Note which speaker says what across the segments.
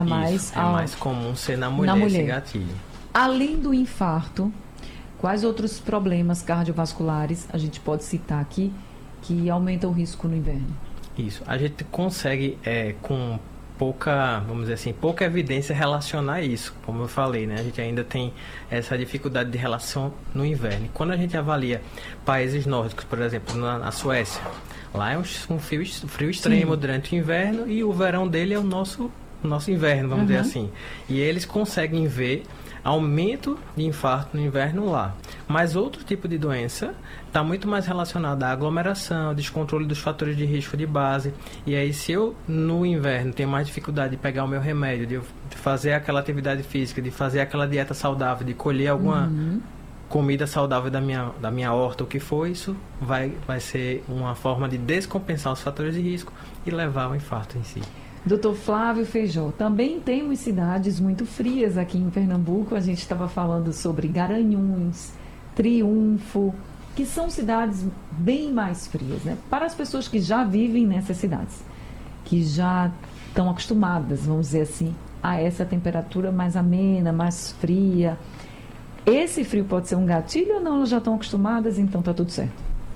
Speaker 1: Isso, é mais comum ser na mulher esse gatilho.
Speaker 2: Além do infarto, quais outros problemas cardiovasculares a gente pode citar aqui que aumentam o risco no inverno?
Speaker 1: Isso, a gente consegue com pouca, vamos dizer assim, pouca evidência relacionar isso, como eu falei, né? A gente ainda tem essa dificuldade de relação no inverno. Quando a gente avalia países nórdicos, por exemplo, na Suécia, lá é um frio extremo durante o inverno e o verão dele é o nosso inverno, vamos dizer assim. E eles conseguem ver aumento de infarto no inverno lá. Mas outro tipo de doença está muito mais relacionado à aglomeração, descontrole dos fatores de risco de base. E aí, se eu no inverno tenho mais dificuldade de pegar o meu remédio, de fazer aquela atividade física, de fazer aquela dieta saudável, de colher alguma comida saudável da minha horta, o que for, isso vai ser uma forma de descompensar os fatores de risco e levar ao infarto em si.
Speaker 2: Doutor Flávio Feijó, também temos cidades muito frias aqui em Pernambuco. A gente estava falando sobre Garanhuns, Triunfo, que são cidades bem mais frias, né? Para as pessoas que já vivem nessas cidades, que já estão acostumadas, vamos dizer assim, a essa temperatura mais amena, mais fria. Esse frio pode ser um gatilho ou não? Elas já estão acostumadas, então está tudo certo?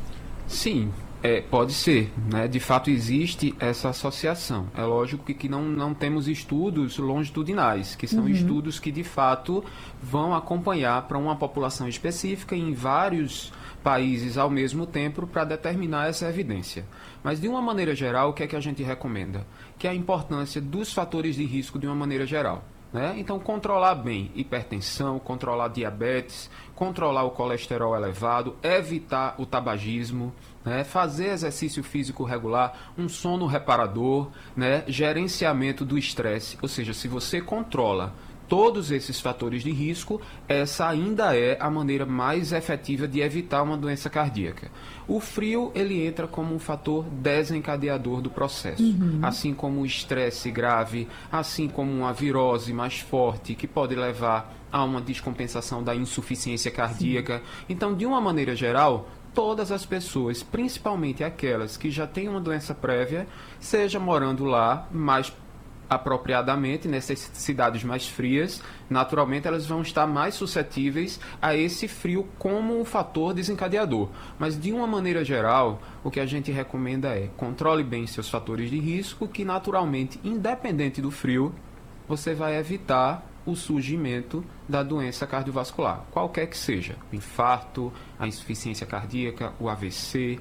Speaker 3: Sim. Pode ser, né? De fato existe essa associação. É lógico que não temos estudos longitudinais, que são estudos que de fato vão acompanhar para uma população específica em vários países ao mesmo tempo para determinar essa evidência. Mas de uma maneira geral, o que é que a gente recomenda? Que é a importância dos fatores de risco de uma maneira geral. Né? Então, controlar bem hipertensão, controlar diabetes, controlar o colesterol elevado, evitar o tabagismo, né? Fazer exercício físico regular, um sono reparador, né? Gerenciamento do estresse. Ou seja, se você controla todos esses fatores de risco, essa ainda é a maneira mais efetiva de evitar uma doença cardíaca. O frio, ele entra como um fator desencadeador do processo, assim como o estresse grave, assim como uma virose mais forte, que pode levar a uma descompensação da insuficiência cardíaca. Então, de uma maneira geral, todas as pessoas, principalmente aquelas que já têm uma doença prévia, seja morando lá mais apropriadamente nessas cidades mais frias, naturalmente elas vão estar mais suscetíveis a esse frio como um fator desencadeador. Mas de uma maneira geral, o que a gente recomenda é controle bem seus fatores de risco, que naturalmente, independente do frio, você vai evitar o surgimento da doença cardiovascular, qualquer que seja, o infarto, a insuficiência cardíaca, o AVC,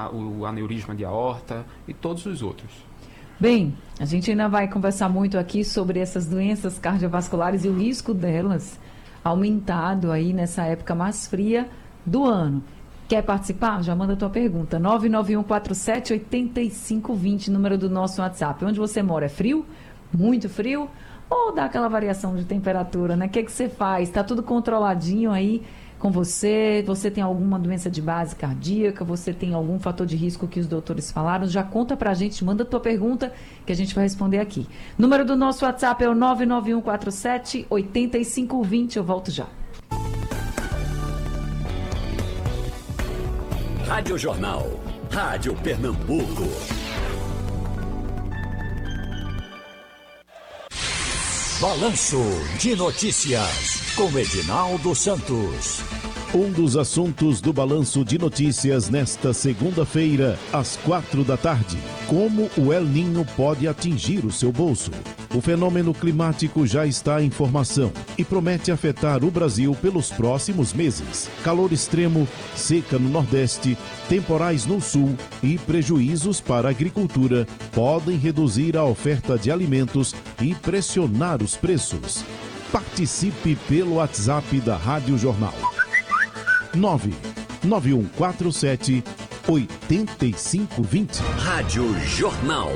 Speaker 3: o aneurisma de aorta e todos os outros.
Speaker 2: Bem, a gente ainda vai conversar muito aqui sobre essas doenças cardiovasculares e o risco delas aumentado aí nessa época mais fria do ano. Quer participar? Já manda a tua pergunta. 991478520, número do nosso WhatsApp. Onde você mora? É frio? Muito frio? Ou dá aquela variação de temperatura, né? O que você faz? Está tudo controladinho aí com você? Você tem alguma doença de base cardíaca? Você tem algum fator de risco que os doutores falaram? Já conta pra gente, manda a tua pergunta que a gente vai responder aqui. Número do nosso WhatsApp é o 991478520. Eu volto já.
Speaker 4: Rádio Jornal, Rádio Pernambuco. Balanço de Notícias, com Edinaldo Santos.
Speaker 5: Um dos assuntos do Balanço de Notícias nesta segunda-feira, às 4h, como o El Niño pode atingir o seu bolso. O fenômeno climático já está em formação e promete afetar o Brasil pelos próximos meses. Calor extremo, seca no Nordeste, temporais no Sul e prejuízos para a agricultura podem reduzir a oferta de alimentos e pressionar os preços. Participe pelo WhatsApp da Rádio Jornal. 99147-8520.
Speaker 4: Rádio Jornal.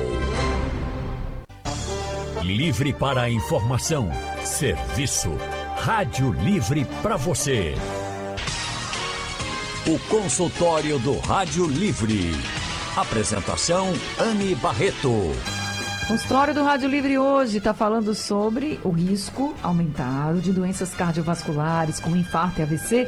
Speaker 4: Livre para a informação. Serviço. Rádio Livre para você. O consultório do Rádio Livre. Apresentação Anne Barreto.
Speaker 2: O consultório do Rádio Livre hoje está falando sobre o risco aumentado de doenças cardiovasculares, como infarto e AVC,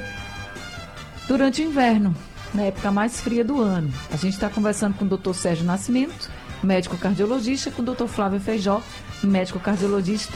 Speaker 2: durante o inverno, na época mais fria do ano. A gente está conversando com o Dr. Sérgio Nascimento, médico cardiologista, com o Dr. Flávio Feijó, médico cardiologista